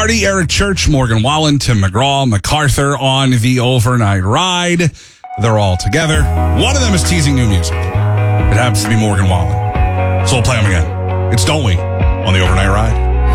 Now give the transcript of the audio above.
Marty, Eric Church, Morgan Wallen, Tim McGraw, MacArthur on the overnight ride. They're all together. One of them is teasing new music. It happens to be Morgan Wallen. So we'll play them again. It's Don't We on the overnight ride.